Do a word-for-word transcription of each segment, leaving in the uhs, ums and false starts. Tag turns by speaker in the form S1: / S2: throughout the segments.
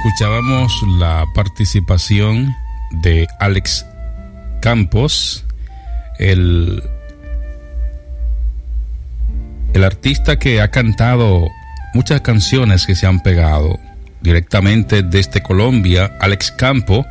S1: escuchábamos la participación de Alex Campos, el, el artista que ha cantado muchas canciones que se han pegado directamente desde Colombia. Alex Campos,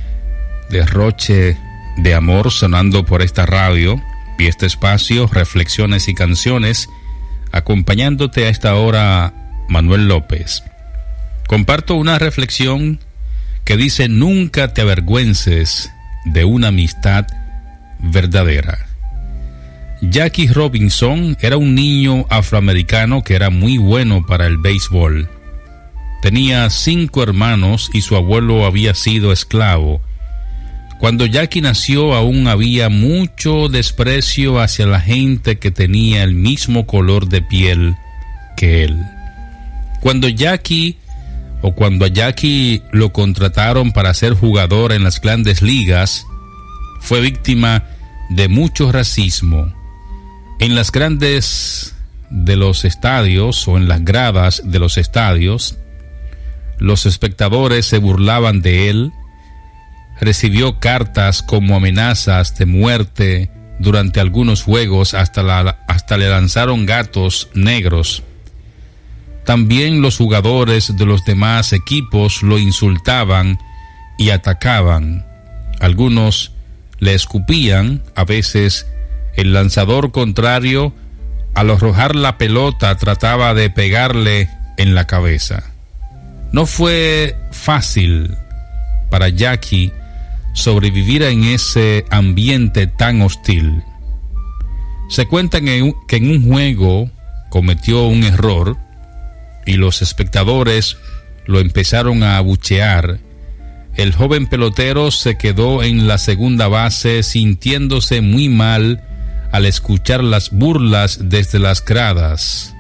S1: Derroche de Amor, sonando por esta radio y este espacio, Reflexiones y Canciones, acompañándote a esta hora, Manuel López. Comparto una reflexión que dice: nunca te avergüences de una amistad verdadera. Jackie Robinson era un niño afroamericano que era muy bueno para el béisbol. Tenía cinco hermanos y su abuelo había sido esclavo. Cuando Jackie nació, aún había mucho desprecio hacia la gente que tenía el mismo color de piel que él. Cuando Jackie o cuando a Jackie lo contrataron para ser jugador en las grandes ligas, fue víctima de mucho racismo. En las grandes de los estadios o en las gradas de los estadios, los espectadores se burlaban de él. Recibió cartas como amenazas de muerte durante algunos juegos, hasta, la, hasta le lanzaron gatos negros. También los jugadores de los demás equipos lo insultaban y atacaban. Algunos le escupían. A veces el lanzador contrario, al arrojar la pelota, trataba de pegarle en la cabeza. No fue fácil para Jackie sobrevivir en ese ambiente tan hostil. Se cuenta que en un juego cometió un error y los espectadores lo empezaron a abuchear. El joven pelotero se quedó en la segunda base sintiéndose muy mal al escuchar las burlas desde las gradas.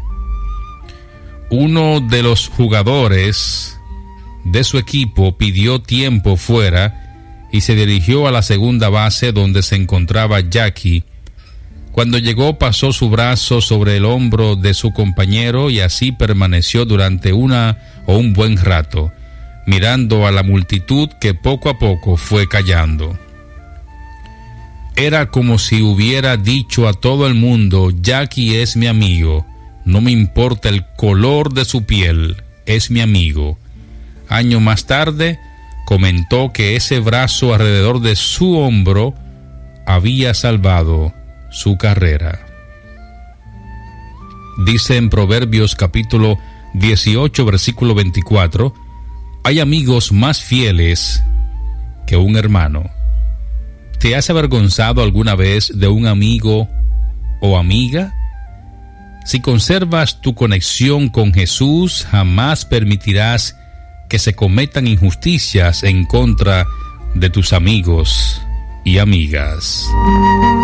S1: Uno de los jugadores de su equipo pidió tiempo fuera y se dirigió a la segunda base donde se encontraba Jackie. Cuando llegó, pasó su brazo sobre el hombro de su compañero y así permaneció durante una o un buen rato, mirando a la multitud que poco a poco fue callando. Era como si hubiera dicho a todo el mundo: Jackie es mi amigo, no me importa el color de su piel, es mi amigo. Años más tarde, comentó que ese brazo alrededor de su hombro había salvado su carrera. Dice en Proverbios capítulo dieciocho, versículo veinticuatro: hay amigos más fieles que un hermano. ¿Te has avergonzado alguna vez de un amigo o amiga? Si conservas tu conexión con Jesús, jamás permitirás que se cometan injusticias en contra de tus amigos y amigas.